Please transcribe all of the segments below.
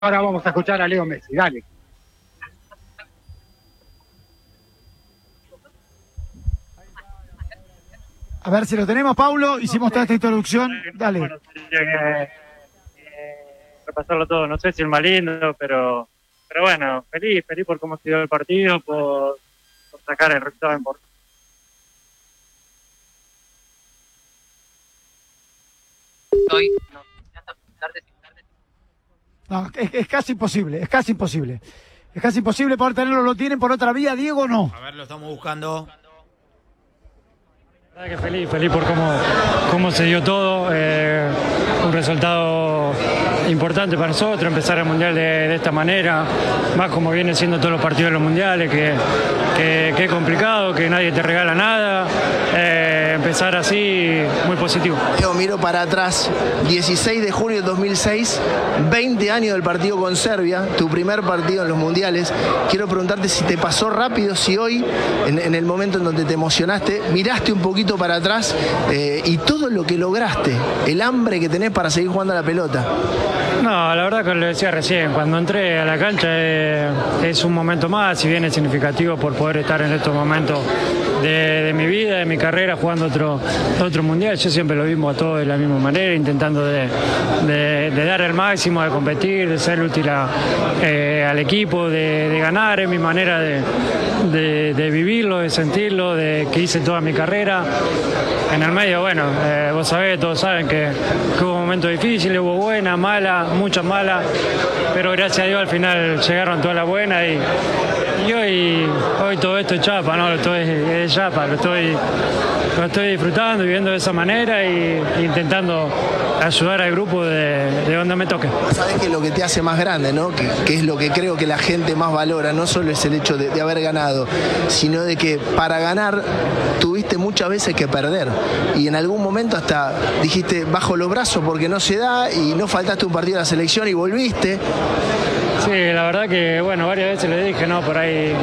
Ahora vamos a escuchar a Leo Messi, dale. A ver si lo tenemos, Paulo. Hicimos toda esta introducción. Dale. Bueno, tendría que repasarlo todo. No sé si es más lindo, pero bueno, feliz por cómo se dio el partido, por sacar el resultado importante. No, es casi imposible, es casi imposible. Es casi imposible poder tenerlo. ¿Lo tienen por otra vía, Diego, o no? A ver, lo estamos buscando. La verdad que feliz por cómo se dio todo. Un resultado importante para nosotros, empezar el Mundial de esta manera, más como vienen siendo todos los partidos de los Mundiales, que es complicado, que nadie te regala nada. Empezar así, muy positivo. Yo miro para atrás, 16 de junio de 2006, 20 años del partido con Serbia, tu primer partido en los Mundiales. Quiero preguntarte si te pasó rápido, si hoy, en el momento en donde te emocionaste, miraste un poquito para atrás y todo lo que lograste, el hambre que tenés para seguir jugando a la pelota. No, la verdad que lo decía recién, cuando entré a la cancha es un momento más, si bien es significativo por poder estar en estos momentos de mi vida, de mi carrera, jugando otro mundial. Yo siempre lo mismo a todos de la misma manera, intentando de dar el máximo, de competir, de ser útil al equipo, de ganar, es mi manera de vivirlo, de sentirlo, de que hice toda mi carrera. En el medio, bueno, vos sabés, todos saben que hubo momentos difíciles, hubo buenas, malas, muchas malas, pero gracias a Dios al final llegaron todas las buenas y hoy todo esto es chapa, ¿no? Es chapa, lo estoy disfrutando, viviendo de esa manera e intentando ayudar al grupo de donde me toque. Sabés que lo que te hace más grande, ¿no? Que es lo que creo que la gente más valora, no solo es el hecho de haber ganado, sino de que para ganar tuviste muchas veces que perder y en algún momento hasta dijiste bajo los brazos porque no se da y no faltaste un partido de la selección y volviste. Sí, la verdad que, bueno, varias veces le dije, no, por ahí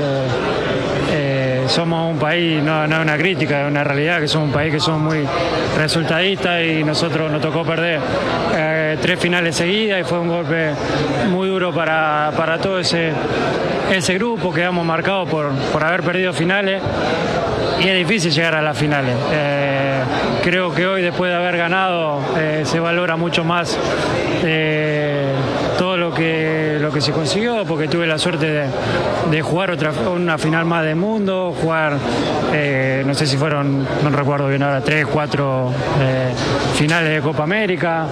somos un país, no es una crítica, es una realidad, que somos un país que somos muy resultadistas y nosotros nos tocó perder 3 finales seguidas y fue un golpe muy duro para todo ese grupo, quedamos marcados por haber perdido finales y es difícil llegar a las finales. Creo que hoy, después de haber ganado, se valora mucho más todo lo que se consiguió, porque tuve la suerte de jugar una final más del mundo, jugar, no sé si fueron, no recuerdo bien ahora, 3, 4 finales de Copa América,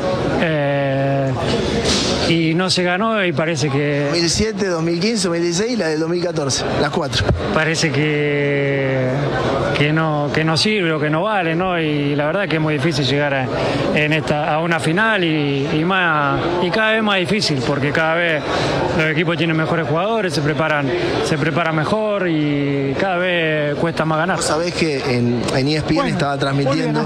y no se ganó y parece que... 2007, 2015, 2016 y la del 2014, las 4. Parece que no sirve o que no vale, ¿no? Y la verdad que es muy difícil llegar a una final y cada vez más difícil, porque cada vez los equipos tienen mejores jugadores, se preparan mejor y cada vez cuesta más ganar. Sabés que en ESPN estaba transmitiendo...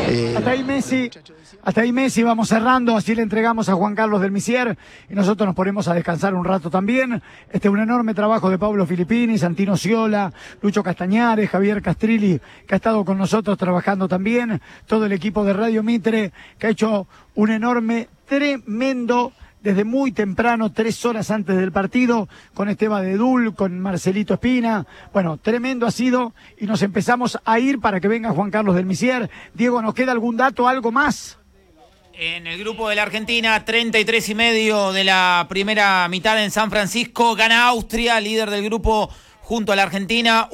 Hasta ahí Messi, vamos cerrando, así le entregamos a Juan Carlos del Misier y nosotros nos ponemos a descansar un rato también. Un enorme trabajo de Pablo Filippini, Santino Sciola, Lucho Castañares, Javier Castrilli, que ha estado con nosotros trabajando también, todo el equipo de Radio Mitre, que ha hecho un enorme, tremendo, desde muy temprano, 3 horas antes del partido, con Esteban Dedul, con Marcelito Espina. Bueno, tremendo ha sido y nos empezamos a ir para que venga Juan Carlos del Misier. Diego, ¿nos queda algún dato, algo más? En el grupo de la Argentina, 33,5 de la primera mitad en San Francisco, gana Austria, líder del grupo junto a la Argentina,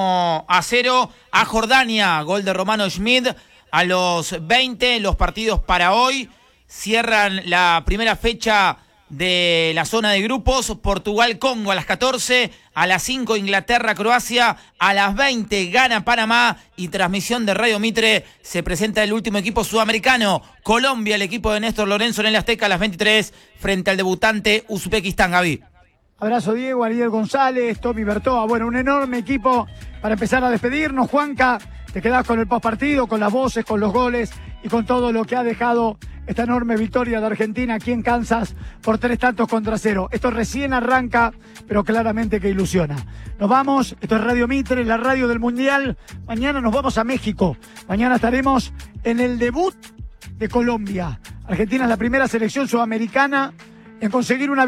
1-0 a Jordania, gol de Romano Schmid a los 20, los partidos para hoy. Cierran la primera fecha de la zona de grupos, Portugal-Congo a las 14, a las 5 Inglaterra-Croacia, a las 20 gana Panamá y transmisión de Radio Mitre se presenta el último equipo sudamericano, Colombia, el equipo de Néstor Lorenzo en el Azteca a las 23 frente al debutante Uzbekistán. Gaby. Abrazo Diego, Ariel González, Tommy Bertoa, bueno, un enorme equipo para empezar a despedirnos. Juanca, te quedás con el postpartido, con las voces, con los goles y con todo lo que ha dejado esta enorme victoria de Argentina aquí en Kansas por 3-0. Esto recién arranca, pero claramente que ilusiona. Nos vamos, esto es Radio Mitre, la radio del Mundial. Mañana nos vamos a México. Mañana estaremos en el debut de Colombia. Argentina es la primera selección sudamericana en conseguir una